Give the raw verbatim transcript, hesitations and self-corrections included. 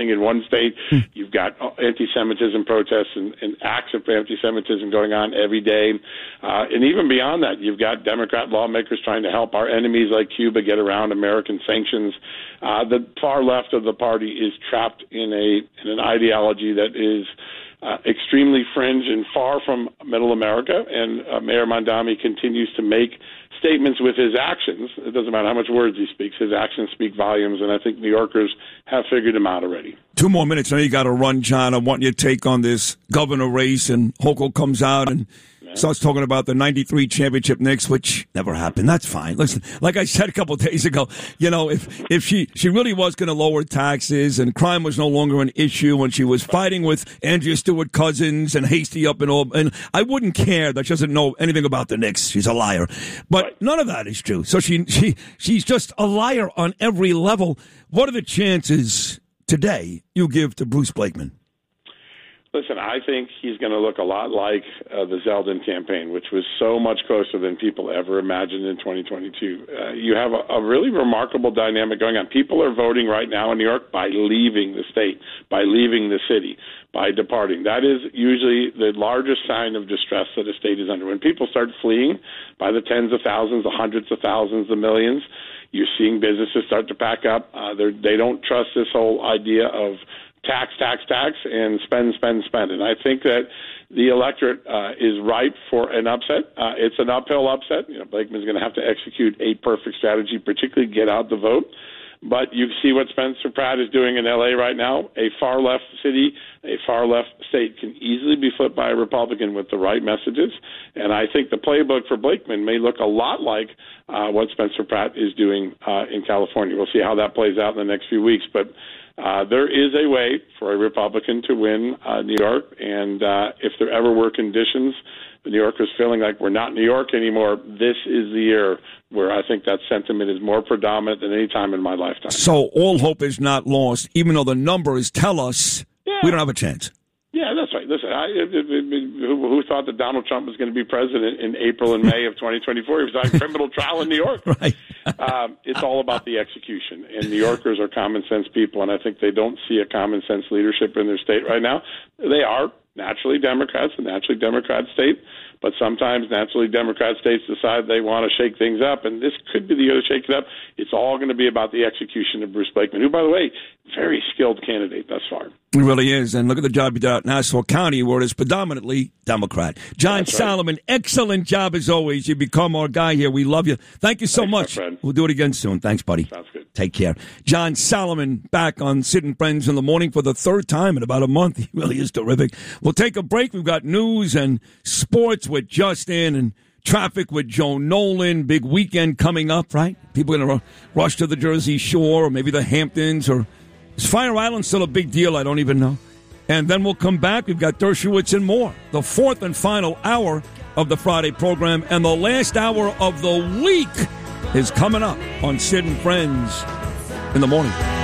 in one state. You've got anti-Semitism protests and, and acts of anti-Semitism going on every day. Uh, and even beyond that, you've got Democrat lawmakers trying to help our enemies like Cuba get around American sanctions. Uh, the far left of the party is trapped in a in an ideology that is uh, extremely fringe and far from middle America. And uh, Mayor Mondami continues to make statements with his actions. It doesn't matter how much words he speaks. His actions speak volumes, and I think New Yorkers have figured him out already. Two more minutes. I know you got to run, John. I want your take on this governor race, and Hochul comes out and starts talking about the ninety-three championship Knicks, which never happened. That's fine. Listen, like I said a couple of days ago, you know, if if she, she really was going to lower taxes and crime was no longer an issue when she was fighting with Andrea Stewart Cousins and Hasty up and all, and I wouldn't care that she doesn't know anything about the Knicks. She's a liar. But right. None of that is true. So she she she's just a liar on every level. What are the chances today you give to Bruce Blakeman? Listen, I think he's going to look a lot like uh, the Zeldin campaign, which was so much closer than people ever imagined in twenty twenty-two. Uh, you have a, a really remarkable dynamic going on. People are voting right now in New York by leaving the state, by leaving the city, by departing. That is usually the largest sign of distress that a state is under. When people start fleeing by the tens of thousands, the hundreds of thousands, the millions, you're seeing businesses start to pack up. Uh, they don't trust this whole idea of tax, tax, tax, and spend, spend, spend. And I think that the electorate uh, is ripe for an upset. Uh, it's an uphill upset. You know, Blakeman's going to have to execute a perfect strategy, particularly get out the vote. But you see what Spencer Pratt is doing in L A right now. A far-left city, a far-left state can easily be flipped by a Republican with the right messages. And I think the playbook for Blakeman may look a lot like uh, what Spencer Pratt is doing uh, in California. We'll see how that plays out in the next few weeks. But uh, there is a way for a Republican to win uh, New York. And uh, if there ever were conditions, the New Yorkers feeling like we're not New York anymore, this is the year where I think that sentiment is more predominant than any time in my lifetime. So all hope is not lost, even though the numbers tell us yeah. we don't have a chance. Yeah, that's right. Listen, I, it, it, it, who, who thought that Donald Trump was going to be president in April and May of twenty twenty-four? He was on criminal trial in New York. Right. um, it's all about the execution. And New Yorkers are common sense people, and I think they don't see a common sense leadership in their state right now. They are naturally Democrats, a naturally Democrat state, but sometimes naturally Democrat states decide they want to shake things up, and this could be the year to shake it up. It's all going to be about the execution of Bruce Blakeman, who, by the way, very skilled candidate thus far. He really is, and look at the job he did out in Nassau County, where it is predominantly Democrat. John That's Solomon, right. Excellent job as always. You become our guy here. We love you. Thank you so Thanks, much. We'll do it again soon. Thanks, buddy. Sounds good. Take care. John Solomon back on Sid and Friends in the Morning for the third time in about a month. He really is terrific. We'll take a break. We've got news and sports with Justin and traffic with Joe Nolan. Big weekend coming up, right? People are going to rush to the Jersey Shore or maybe the Hamptons. Or is Fire Island still a big deal? I don't even know. And then we'll come back. We've got Dershowitz and more. The fourth and final hour of the Friday program. And the last hour of the week is coming up on Sid and Friends in the Morning.